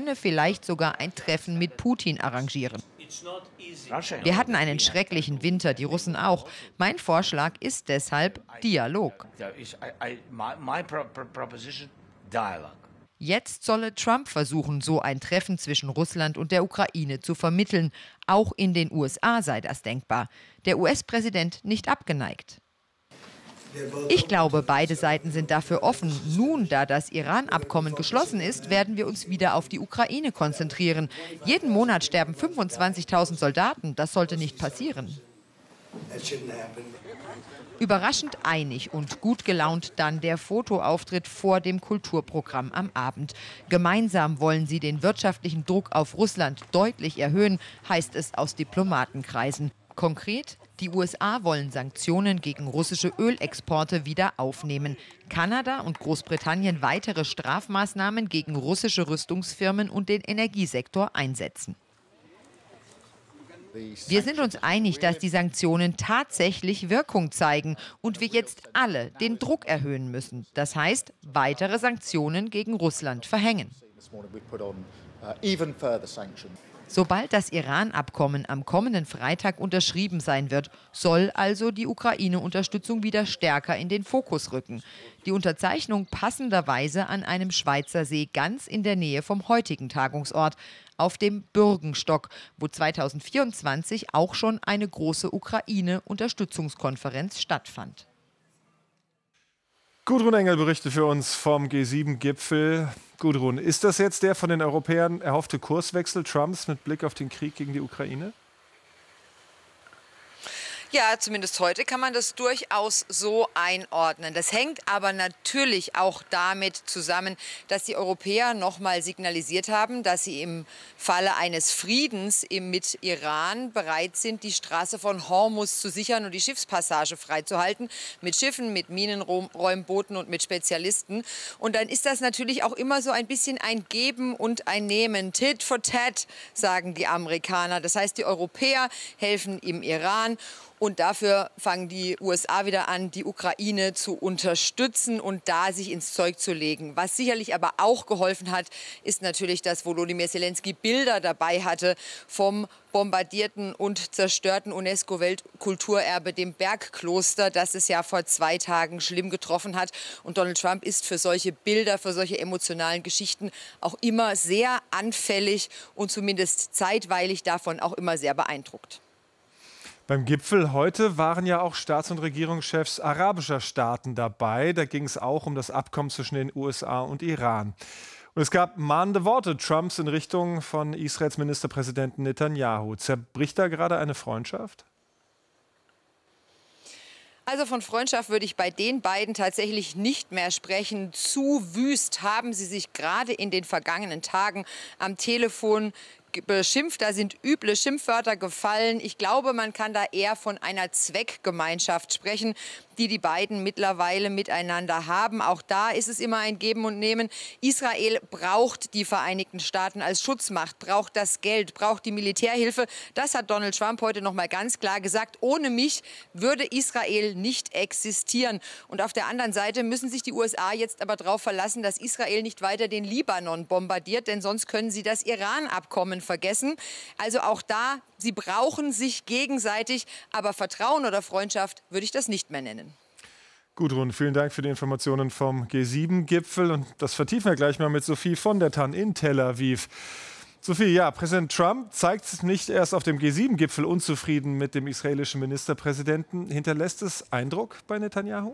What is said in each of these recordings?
könne vielleicht sogar ein Treffen mit Putin arrangieren. Wir hatten einen schrecklichen Winter, die Russen auch. Mein Vorschlag ist deshalb Dialog. Jetzt solle Trump versuchen, so ein Treffen zwischen Russland und der Ukraine zu vermitteln. Auch in den USA sei das denkbar. Der US-Präsident nicht abgeneigt. Ich glaube, beide Seiten sind dafür offen. Nun, da das Iran-Abkommen geschlossen ist, werden wir uns wieder auf die Ukraine konzentrieren. Jeden Monat sterben 25.000 Soldaten. Das sollte nicht passieren. Überraschend einig und gut gelaunt dann der Fotoauftritt vor dem Kulturprogramm am Abend. Gemeinsam wollen sie den wirtschaftlichen Druck auf Russland deutlich erhöhen, heißt es aus Diplomatenkreisen. Konkret: Die USA wollen Sanktionen gegen russische Ölexporte wieder aufnehmen. Kanada und Großbritannien weitere Strafmaßnahmen gegen russische Rüstungsfirmen und den Energiesektor einsetzen. Wir sind uns einig, dass die Sanktionen tatsächlich Wirkung zeigen und wir jetzt alle den Druck erhöhen müssen. Das heißt, weitere Sanktionen gegen Russland verhängen. Sobald das Iran-Abkommen am kommenden Freitag unterschrieben sein wird, soll also die Ukraine-Unterstützung wieder stärker in den Fokus rücken. Die Unterzeichnung passenderweise an einem Schweizer See ganz in der Nähe vom heutigen Tagungsort, auf dem Bürgenstock, wo 2024 auch schon eine große Ukraine-Unterstützungskonferenz stattfand. Gudrun Engel berichtet für uns vom G7-Gipfel. Gudrun, ist das jetzt der von den Europäern erhoffte Kurswechsel Trumps mit Blick auf den Krieg gegen die Ukraine? Ja, zumindest heute kann man das durchaus so einordnen. Das hängt aber natürlich auch damit zusammen, dass die Europäer noch mal signalisiert haben, dass sie im Falle eines Friedens mit Iran bereit sind, die Straße von Hormuz zu sichern und die Schiffspassage freizuhalten, mit Schiffen, mit Minenräumbooten und mit Spezialisten. Und dann ist das natürlich auch immer so ein bisschen ein Geben und ein Nehmen. Tit for tat, sagen die Amerikaner. Das heißt, die Europäer helfen im Iran. Und dafür fangen die USA wieder an, die Ukraine zu unterstützen und da sich ins Zeug zu legen. Was sicherlich aber auch geholfen hat, ist natürlich, dass Volodymyr Zelensky Bilder dabei hatte vom bombardierten und zerstörten UNESCO-Weltkulturerbe, dem Bergkloster, das es ja vor 2 Tagen schlimm getroffen hat. Und Donald Trump ist für solche Bilder, für solche emotionalen Geschichten auch immer sehr anfällig und zumindest zeitweilig davon auch immer sehr beeindruckt. Beim Gipfel heute waren ja auch Staats- und Regierungschefs arabischer Staaten dabei. Da ging es auch um das Abkommen zwischen den USA und Iran. Und es gab mahnende Worte Trumps in Richtung von Israels Ministerpräsidenten Netanyahu. Zerbricht da gerade eine Freundschaft? Also von Freundschaft würde ich bei den beiden tatsächlich nicht mehr sprechen. Zu wüst haben sie sich gerade in den vergangenen Tagen am Telefon beschimpft. Da sind üble Schimpfwörter gefallen. Ich glaube, man kann da eher von einer Zweckgemeinschaft sprechen, die die beiden mittlerweile miteinander haben. Auch da ist es immer ein Geben und Nehmen. Israel braucht die Vereinigten Staaten als Schutzmacht, braucht das Geld, braucht die Militärhilfe. Das hat Donald Trump heute noch mal ganz klar gesagt. Ohne mich würde Israel nicht existieren. Und auf der anderen Seite müssen sich die USA jetzt aber darauf verlassen, dass Israel nicht weiter den Libanon bombardiert, denn sonst können sie das Iran-Abkommen vergessen. Also auch da, sie brauchen sich gegenseitig, aber Vertrauen oder Freundschaft würde ich das nicht mehr nennen. Gudrun, vielen Dank für die Informationen vom G7-Gipfel. Und das vertiefen wir gleich mal mit Sophie von der Tann in Tel Aviv. Sophie, ja, Präsident Trump zeigt nicht erst auf dem G7-Gipfel unzufrieden mit dem israelischen Ministerpräsidenten. Hinterlässt es Eindruck bei Netanyahu?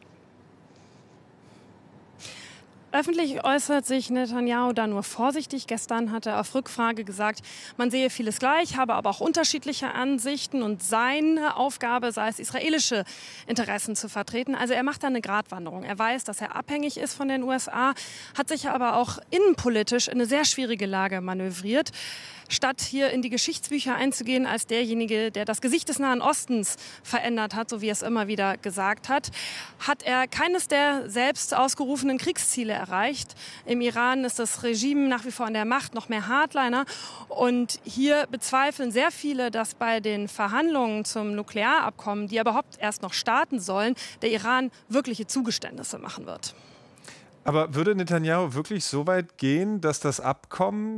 Öffentlich äußert sich Netanyahu da nur vorsichtig. Gestern hat er auf Rückfrage gesagt, man sehe vieles gleich, habe aber auch unterschiedliche Ansichten und seine Aufgabe sei es, israelische Interessen zu vertreten. Also er macht da eine Gratwanderung. Er weiß, dass er abhängig ist von den USA, hat sich aber auch innenpolitisch in eine sehr schwierige Lage manövriert. Statt hier in die Geschichtsbücher einzugehen als derjenige, der das Gesicht des Nahen Ostens verändert hat, so wie er es immer wieder gesagt hat, hat er keines der selbst ausgerufenen Kriegsziele erreicht. Im Iran ist das Regime nach wie vor an der Macht, noch mehr Hardliner. Und hier bezweifeln sehr viele, dass bei den Verhandlungen zum Nuklearabkommen, die überhaupt erst noch starten sollen, der Iran wirkliche Zugeständnisse machen wird. Aber würde Netanyahu wirklich so weit gehen, dass das Abkommen